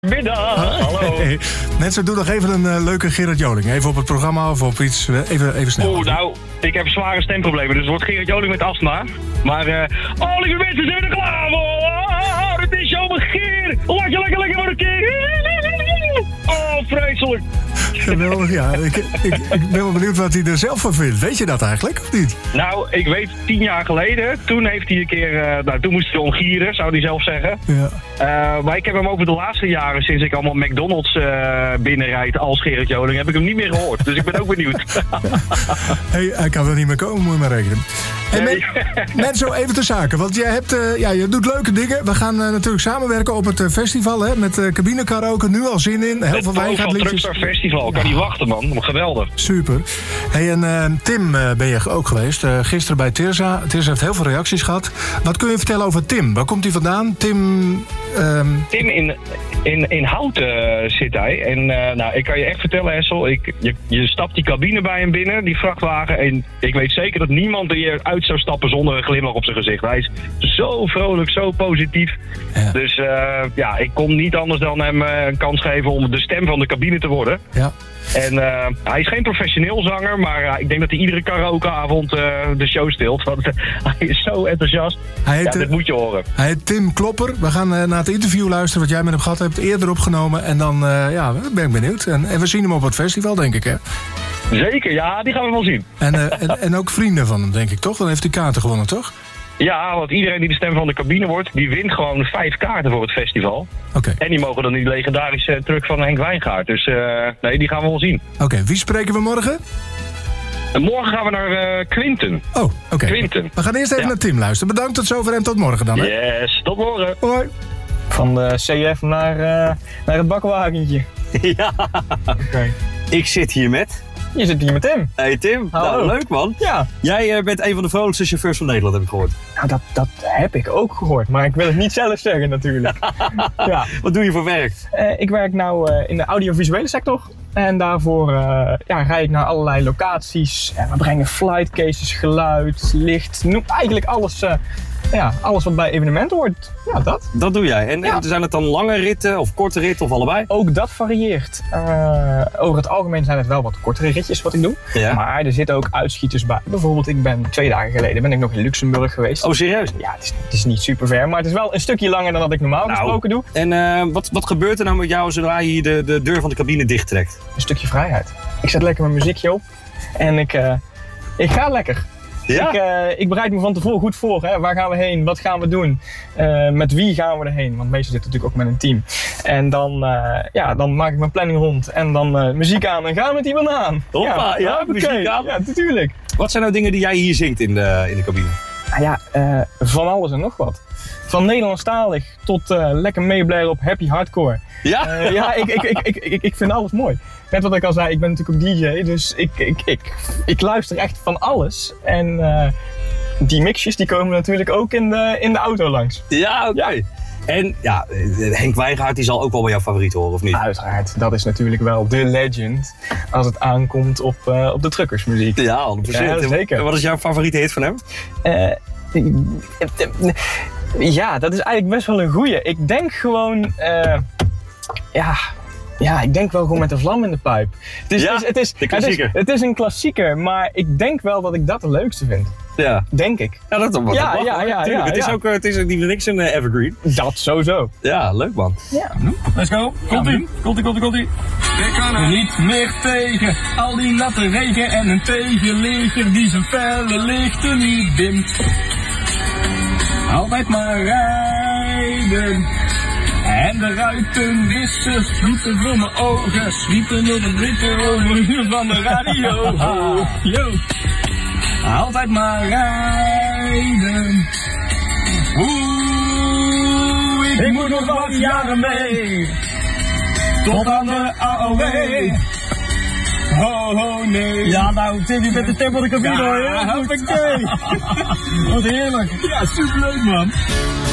Middag, hallo. Hey. Mensen, doe nog even een leuke Gerard Joling. Even op het programma of op iets. Even snel. Nou, ik heb zware stemproblemen, dus het wordt Gerard Joling met astma. Maar, lieve mensen, zijn er klaar voor? Het is jouw begeer. Laat je lekker voor een keer. Oh, vreselijk. Geweldig, ja. Ik ben wel benieuwd wat hij er zelf van vindt. Weet je dat eigenlijk, of niet? Nou, ik weet 10 jaar geleden, toen heeft hij een keer, toen moest hij ongieren, zou hij zelf zeggen. Ja. Maar ik heb hem over de laatste jaren, sinds ik allemaal McDonald's binnenrijd als Gerard Joling, heb ik hem niet meer gehoord. Dus ik ben ook benieuwd. Hey, hij kan er niet meer komen, moet je maar rekenen. Hey, Nee. Mensen, even ter zake, want jij hebt, je doet leuke dingen. We gaan natuurlijk samenwerken op het festival, hè, met Cabine Karaoke. Nu al zin in. Heel veel wijngaardliedjes. Truckstar Festival, kan niet wachten, man. Geweldig. Super. Hey, en Tim ben je ook geweest. Gisteren bij Tirza. Tirza heeft heel veel reacties gehad. Wat kun je vertellen over Tim? Waar komt hij vandaan? Tim in Houten zit hij. En nou, ik kan je echt vertellen, Hessel. Je stapt die cabine bij hem binnen, die vrachtwagen. En ik weet zeker dat niemand er uit zou stappen zonder een glimlach op zijn gezicht. Hij is zo vrolijk, zo positief. Ja. Dus ik kon niet anders dan hem een kans geven om de stem van de cabine te worden. Ja. En hij is geen professioneel zanger, maar ik denk dat hij iedere karaokeavond de show stilt. Want hij is zo enthousiast. Dat moet je horen. Hij heet Tim Klopper. We gaan naar het interview luisteren wat jij met hem gehad hebt. Eerder opgenomen. En dan ben ik benieuwd. En we zien hem op het festival, denk ik, hè? Zeker, ja, die gaan we wel zien. En ook vrienden van hem, denk ik, toch? Dan heeft hij kaarten gewonnen, toch? Ja, want iedereen die de stem van de cabine wordt, die wint gewoon 5 kaarten voor het festival. Okay. En die mogen dan die legendarische truck van Henk Wijngaard. Dus nee, die gaan we wel zien. Oké, wie spreken we morgen? En morgen gaan we naar Quinten. Oh, oké. Quinten. We gaan eerst even naar Tim luisteren. Bedankt tot zover en tot morgen dan, hè? Yes, tot morgen. Hoi. Van de CF naar het bakkenwagentje. Ja. Okay. Ik zit hier met... Je zit hier met Tim. Hey Tim, nou, leuk man. Ja. Jij bent een van de vrolijkste chauffeurs van Nederland, heb ik gehoord. Nou, dat heb ik ook gehoord, maar ik wil het niet zelf zeggen natuurlijk. Ja. Wat doe je voor werk? Ik werk nou in de audiovisuele sector. En daarvoor rijd ik naar allerlei locaties. We brengen flightcases, geluid, licht, eigenlijk alles... alles wat bij evenementen hoort, dat. Dat doe jij. En zijn het dan lange ritten of korte ritten of allebei? Ook dat varieert. Over het algemeen zijn het wel wat kortere ritjes wat ik doe. Ja. Maar er zitten ook uitschieters bij. Bijvoorbeeld, ik ben 2 dagen geleden nog in Luxemburg geweest. Oh, serieus? Ja, het is niet super ver, maar het is wel een stukje langer dan dat ik normaal gesproken doe. En wat gebeurt er nou met jou zodra je hier de deur van de cabine dichttrekt? Een stukje vrijheid. Ik zet lekker mijn muziekje op en ik ga lekker. Ja? Ik bereid me van tevoren goed voor. Hè. Waar gaan we heen? Wat gaan we doen? Met wie gaan we erheen? Want meestal zitten natuurlijk ook met een team. En dan maak ik mijn planning rond. En dan muziek aan en gaan we met iemand aan. Hoppa, muziek aan. Ja, natuurlijk. Wat zijn nou dingen die jij hier zingt in de cabine? Van alles en nog wat. Van Nederlandstalig tot lekker meeblaren op happy hardcore. Ja? Ik vind alles mooi. Net wat ik al zei, ik ben natuurlijk ook DJ, dus ik luister echt van alles. En die mixjes die komen natuurlijk ook in de auto langs. Ja, oké. Ja. En Henk Wijngaard die zal ook wel bij jouw favoriet horen, of niet? Uiteraard, dat is natuurlijk wel de legend als het aankomt op de truckersmuziek. Ja, 100%. Ja, zeker. En wat is jouw favoriete hit van hem? Dat is eigenlijk best wel een goeie. Ik denk gewoon, ik denk wel gewoon met de vlam in de pijp. Het is een klassieker, maar ik denk wel dat ik dat het leukste vind. Ja. Denk ik. Ja, dat mag. Het is ook niet voor niks een evergreen. Dat sowieso. Ja, leuk man. Ja. Let's go. Komt-ie. Ik kan er niet meer tegen. Al die natte regen en een tegenligger die zijn felle lichten niet dimt. Altijd maar rijden. En de ruitenwissers zwiepen voor mijn ogen. Zwiepen op een witte over van de radio. Yo. Altijd maar rijden. Ik moet nog wat jaren mee. Tot aan de AOW. Oh nee. Ja nou, Tim, je bent de tempo van de cabine hoor. Ja, hoppakee. Wat heerlijk. Ja, superleuk man.